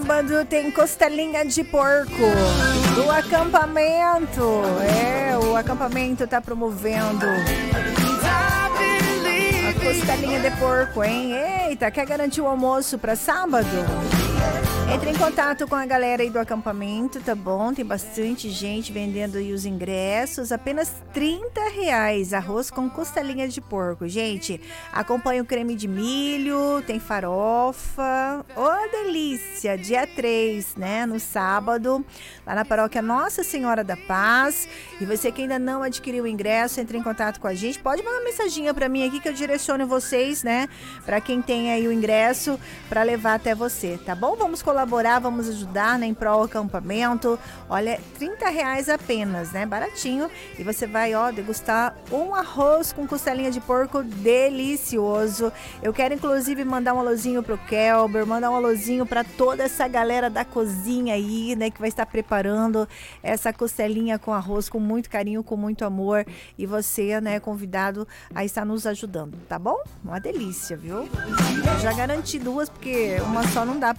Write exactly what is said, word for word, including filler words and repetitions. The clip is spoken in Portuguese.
sábado tem costelinha de porco do acampamento. É, o acampamento tá promovendo a costelinha de porco, hein? Eita, quer garantir o almoço para sábado? Entre em contato com a galera aí do acampamento, tá bom? Tem bastante gente vendendo aí os ingressos. Apenas trinta reais. Arroz com costelinha de porco. Gente, acompanha o creme de milho, tem farofa. Ô, delícia! Dia três, né? No sábado, lá na paróquia Nossa Senhora da Paz. E você que ainda não adquiriu o ingresso, entre em contato com a gente. Pode mandar uma mensaginha pra mim aqui que eu direciono vocês, né? Pra quem tem aí o ingresso, pra levar até você, tá bom? Vamos colaborar, vamos ajudar, né, em prol do acampamento. Olha, trinta reais apenas, né? Baratinho. E você vai, ó, degustar um arroz com costelinha de porco delicioso. Eu quero, inclusive, mandar um alôzinho pro Kelber, mandar um alôzinho pra toda essa galera da cozinha aí, né, que vai estar preparando essa costelinha com arroz com muito carinho, com muito amor. E você, né, convidado a estar nos ajudando, tá bom? Uma delícia, viu? Eu já garanti duas, porque uma só não dá